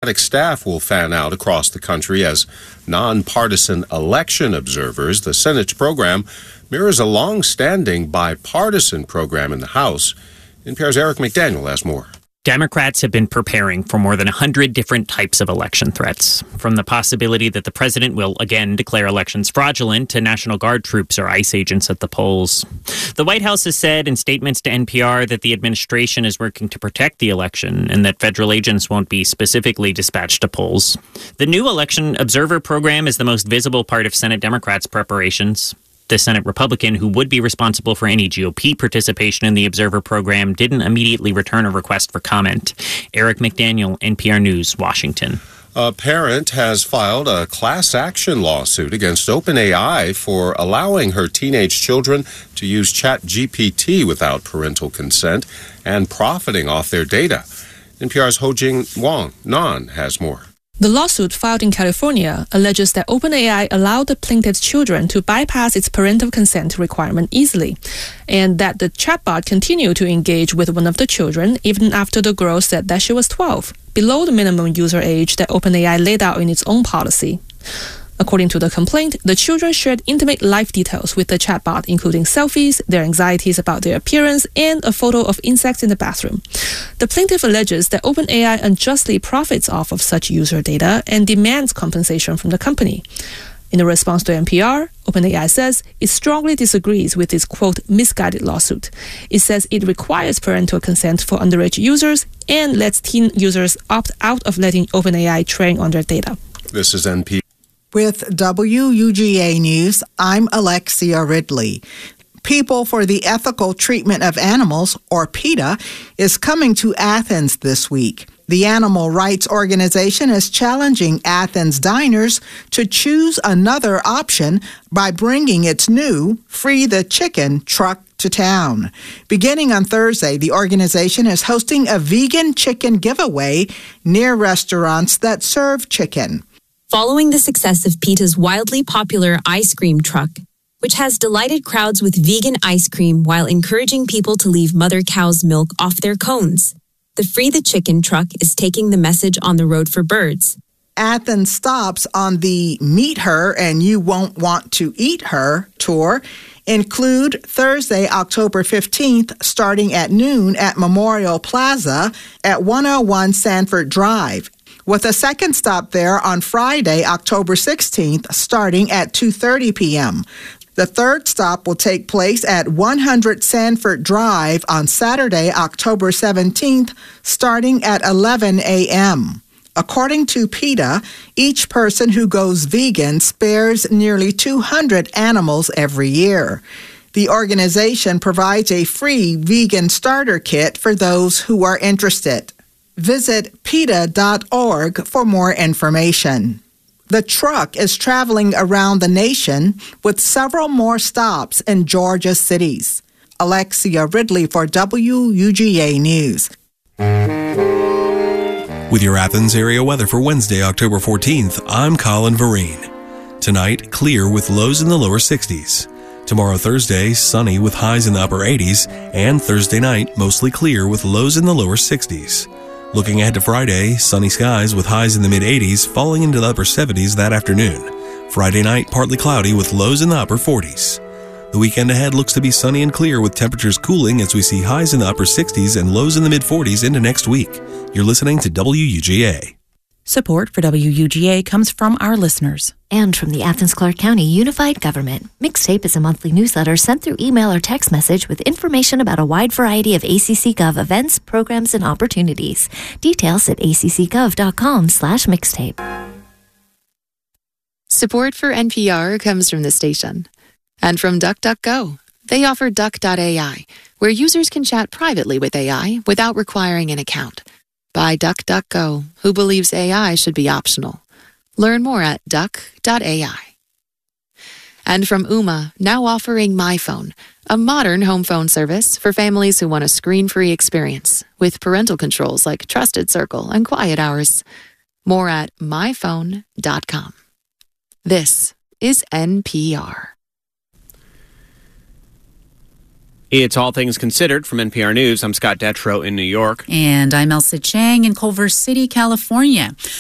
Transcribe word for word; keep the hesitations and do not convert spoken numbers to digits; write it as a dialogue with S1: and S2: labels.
S1: Democratic staff will fan out across the country as nonpartisan election observers. The Senate's program mirrors a long-standing bipartisan program in the House. N P R's Eric McDaniel has more.
S2: Democrats have been preparing for more than one hundred different types of election threats, from the possibility that the president will again declare elections fraudulent to National Guard troops or ICE agents at the polls. The White House has said in statements to N P R that the administration is working to protect the election and that federal agents won't be specifically dispatched to polls. The new Election Observer Program is the most visible part of Senate Democrats' preparations. The Senate Republican who would be responsible for any G O P participation in the Observer Program didn't immediately return a request for comment. Eric McDaniel, N P R News, Washington.
S1: A parent has filed a class action lawsuit against OpenAI for allowing her teenage children to use ChatGPT without parental consent and profiting off their data. N P R's Ho-Jing Wong Nan has more.
S3: The lawsuit filed in California alleges that OpenAI allowed the plaintiff's children to bypass its parental consent requirement easily, and that the chatbot continued to engage with one of the children even after the girl said that she was twelve, below the minimum user age that OpenAI laid out in its own policy. According to the complaint, the children shared intimate life details with the chatbot, including selfies, their anxieties about their appearance, and a photo of insects in the bathroom. The plaintiff alleges that OpenAI unjustly profits off of such user data and demands compensation from the company. In a response to N P R, OpenAI says it strongly disagrees with this, quote, misguided lawsuit. It says it requires parental consent for underage users and lets teen users opt out of letting OpenAI train on their data.
S1: This is N P R.
S4: With W U G A News, I'm Alexia Ridley. People for the Ethical Treatment of Animals, or PETA, is coming to Athens this week. The animal rights organization is challenging Athens diners to choose another option by bringing its new Free the Chicken truck to town. Beginning on Thursday, the organization is hosting a vegan chicken giveaway near restaurants that serve chicken.
S5: Following the success of PETA's wildly popular ice cream truck, which has delighted crowds with vegan ice cream while encouraging people to leave mother cow's milk off their cones, the Free the Chicken truck is taking the message on the road for birds.
S4: Athens stops on the Meet Her and You Won't Want to Eat Her tour include Thursday, October fifteenth, starting at noon at Memorial Plaza at one oh one Sanford Drive, with a second stop there on Friday, October sixteenth, starting at two thirty p.m. The third stop will take place at one hundred Sanford Drive on Saturday, October seventeenth, starting at eleven a.m. According to PETA, each person who goes vegan spares nearly two hundred animals every year. The organization provides a free vegan starter kit for those who are interested. Visit PETA dot org for more information. The truck is traveling around the nation with several more stops in Georgia cities. Alexia Ridley for W U G A News.
S6: With your Athens area weather for Wednesday, October fourteenth, I'm Colin Vereen. Tonight, clear with lows in the lower sixties. Tomorrow, Thursday, sunny with highs in the upper eighties. And Thursday night, mostly clear with lows in the lower sixties. Looking ahead to Friday, sunny skies with highs in the mid-eighties, falling into the upper seventies that afternoon. Friday night, partly cloudy with lows in the upper forties. The weekend ahead looks to be sunny and clear with temperatures cooling as we see highs in the upper sixties and lows in the mid-forties into next week. You're listening to W U G A.
S7: Support for W U G A comes from our listeners.
S8: And from the Athens-Clarke County Unified Government. Mixtape is a monthly newsletter sent through email or text message with information about a wide variety of A C C Gov events, programs, and opportunities. Details at accgov.com slash mixtape.
S9: Support for N P R comes from the station. And from DuckDuckGo. They offer Duck dot A I, where users can chat privately with A I without requiring an account. By DuckDuckGo, who believes A I should be optional. Learn more at duck dot A I. And from Ooma, now offering MyPhone, a modern home phone service for families who want a screen-free experience with parental controls like Trusted Circle and Quiet Hours. More at my phone dot com. This is N P R.
S10: It's All Things Considered from N P R News. I'm Scott Detrow in New York.
S7: And I'm Elsa Chang in Culver City, California.